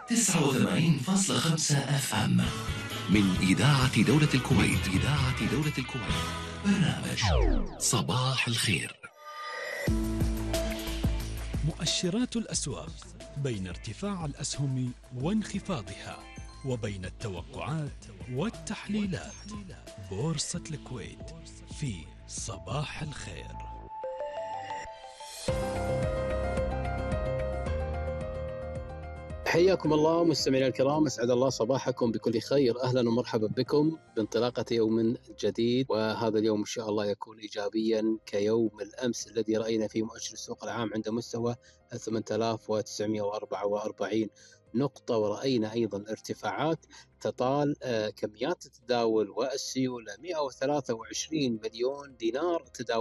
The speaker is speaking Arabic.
89.5 اف ام من إذاعة دولة الكويت. برنامج صباح الخير. مؤشرات الأسواق بين ارتفاع الأسهم وانخفاضها وبين التوقعات والتحليلات. بورصة الكويت في صباح الخير. حياكم الله مستمعينا الكرام، اسعد الله صباحكم بكل خير. اهلا ومرحبا بكم بانطلاقه يوم جديد، وهذا اليوم ان شاء الله يكون ايجابيا كيوم الامس الذي راينا فيه مؤشر السوق العام عند مستوى 8944 نقطه، وراينا ايضا ارتفاعات تطال كميات التداول والسيوله 123 مليون دينار تداول